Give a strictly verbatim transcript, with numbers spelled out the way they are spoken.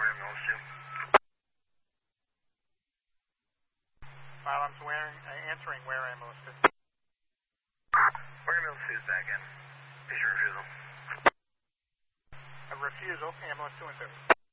ambulance two. While I'm swearing, uh, answering where ambulance two. Where ambulance two is back in. Patient refusal. A refusal, ambulance two and two.